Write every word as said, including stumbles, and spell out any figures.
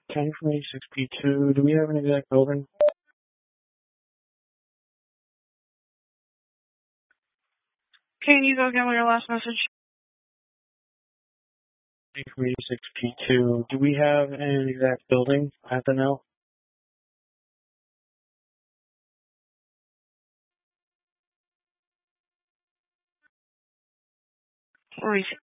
ten from eighty-six P two. Do we have an exact building? Can you go again with your last message? ten from eighty-six P two. Do we have an exact building at the now? Receive.